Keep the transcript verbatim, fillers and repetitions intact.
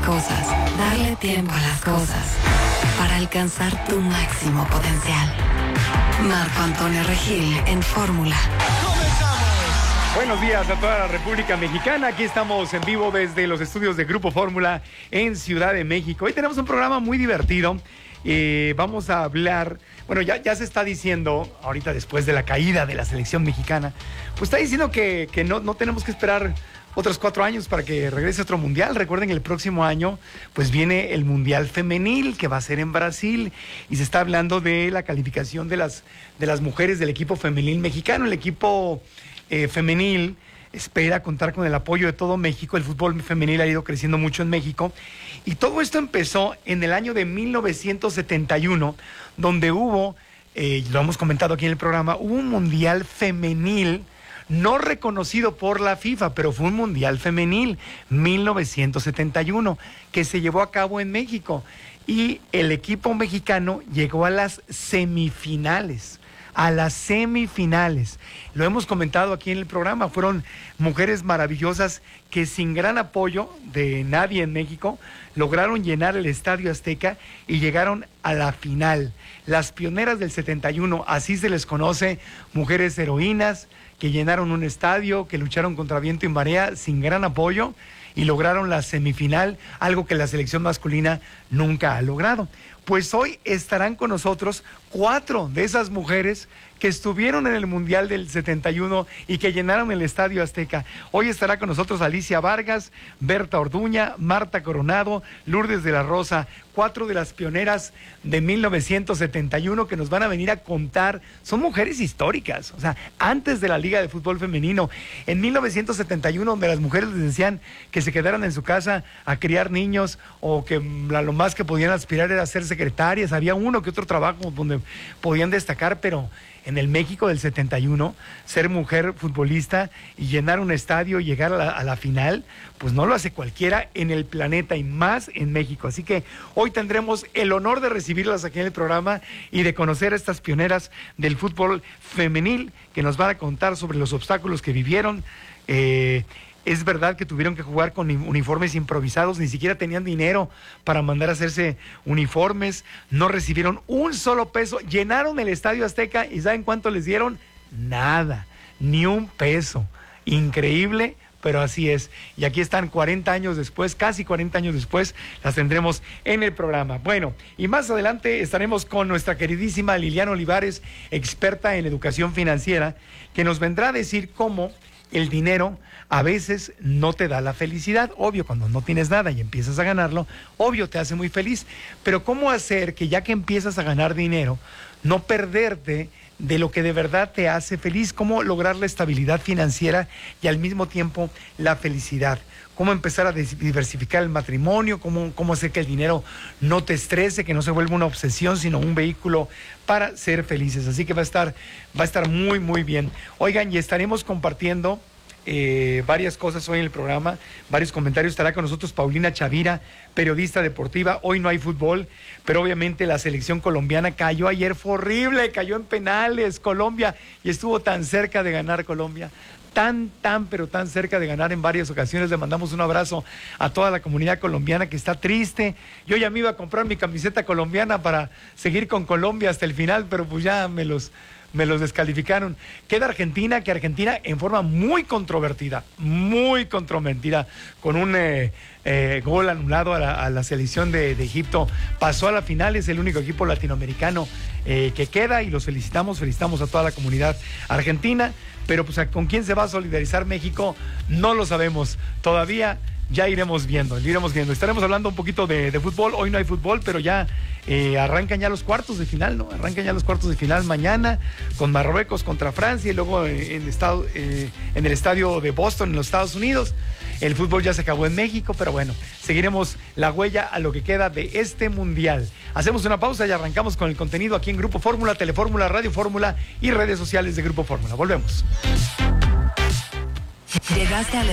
cosas, darle tiempo a las cosas, para alcanzar tu máximo potencial. Marco Antonio Regil en Fórmula. Buenos días a toda la República Mexicana. Aquí estamos en vivo desde los estudios de Grupo Fórmula en Ciudad de México. Hoy tenemos un programa muy divertido. Eh, vamos a hablar, bueno, ya, ya se está diciendo, ahorita después de la caída de la selección mexicana, pues está diciendo que, que no, no tenemos que esperar otros cuatro años para que regrese otro mundial. Recuerden que el próximo año pues viene el Mundial Femenil, que va a ser en Brasil, y se está hablando de la calificación de las, de las mujeres del equipo femenil mexicano. El equipo eh, femenil espera contar con el apoyo de todo México. El fútbol femenil ha ido creciendo mucho en México, y todo esto empezó en el año de mil novecientos setenta y uno, donde hubo, eh, lo hemos comentado aquí en el programa, hubo un mundial femenil no reconocido por la FIFA, pero fue un mundial femenil, mil novecientos setenta y uno, que se llevó a cabo en México, y el equipo mexicano llegó a las semifinales. A las semifinales. Lo hemos comentado aquí en el programa. Fueron mujeres maravillosas que, sin gran apoyo de nadie en México, lograron llenar el Estadio Azteca y llegaron a la final. Las pioneras del setenta y uno, así se les conoce, mujeres heroínas que llenaron un estadio, que lucharon contra viento y marea sin gran apoyo y lograron la semifinal, algo que la selección masculina nunca ha logrado. Pues hoy estarán con nosotros cuatro de esas mujeres que estuvieron en el Mundial del setenta y uno y que llenaron el Estadio Azteca. Hoy estará con nosotros Alicia Vargas, Berta Orduña, Marta Coronado, Lourdes de la Rosa, cuatro de las pioneras de mil novecientos setenta y uno que nos van a venir a contar. Son mujeres históricas, o sea, antes de la Liga de Fútbol Femenino. En mil novecientos setenta y uno, donde las mujeres les decían que se quedaran en su casa a criar niños, o que lo más que podían aspirar era ser secretarias. Había uno que otro trabajo donde podían destacar, pero en el México del setenta y uno, ser mujer futbolista y llenar un estadio y llegar a la, a la final, pues no lo hace cualquiera en el planeta, y más en México. Así que hoy tendremos el honor de recibirlas aquí en el programa y de conocer a estas pioneras del fútbol femenil, que nos van a contar sobre los obstáculos que vivieron. Eh, Es verdad que tuvieron que jugar con uniformes improvisados, ni siquiera tenían dinero para mandar a hacerse uniformes, no recibieron un solo peso, llenaron el Estadio Azteca y ¿saben cuánto les dieron? Nada, ni un peso. Increíble, pero así es. Y aquí están cuarenta años después, casi cuarenta años después, las tendremos en el programa. Bueno, y más adelante estaremos con nuestra queridísima Liliana Olivares, experta en educación financiera, que nos vendrá a decir cómo el dinero a veces no te da la felicidad. Obvio, cuando no tienes nada y empiezas a ganarlo, obvio te hace muy feliz, pero cómo hacer que, ya que empiezas a ganar dinero, no perderte de lo que de verdad te hace feliz. Cómo lograr la estabilidad financiera y al mismo tiempo la felicidad. Cómo empezar a diversificar el matrimonio, cómo, cómo hacer que el dinero no te estrese, que no se vuelva una obsesión, sino un vehículo para ser felices. Así que va a estar, va a estar muy, muy bien. Oigan, y estaremos compartiendo Eh, varias cosas hoy en el programa, varios comentarios. Estará con nosotros Paulina Chavira, periodista deportiva. Hoy no hay fútbol, pero obviamente la selección colombiana cayó ayer, fue horrible, cayó en penales Colombia, y estuvo tan cerca de ganar Colombia, tan, tan, pero tan cerca de ganar en varias ocasiones. Le mandamos un abrazo a toda la comunidad colombiana que está triste. Yo ya me iba a comprar mi camiseta colombiana para seguir con Colombia hasta el final, pero pues ya me los... me los descalificaron. Queda Argentina, que Argentina en forma muy controvertida, muy controvertida, con un eh, eh, gol anulado a la, a la selección de, de Egipto, pasó a la final. Es el único equipo latinoamericano eh, que queda, y los felicitamos, felicitamos a toda la comunidad argentina, pero pues ¿con quién se va a solidarizar México? No lo sabemos todavía. Ya iremos viendo, iremos viendo. Estaremos hablando un poquito de, de fútbol. Hoy no hay fútbol, pero ya eh, arrancan ya los cuartos de final, ¿no? Arrancan ya los cuartos de final mañana, con Marruecos contra Francia, y luego en, estado, eh, en el estadio de Boston, en los Estados Unidos. El fútbol ya se acabó en México, pero bueno, seguiremos la huella a lo que queda de este mundial. Hacemos una pausa y arrancamos con el contenido aquí en Grupo Fórmula, Telefórmula, Radio Fórmula y redes sociales de Grupo Fórmula. Volvemos. Llegaste al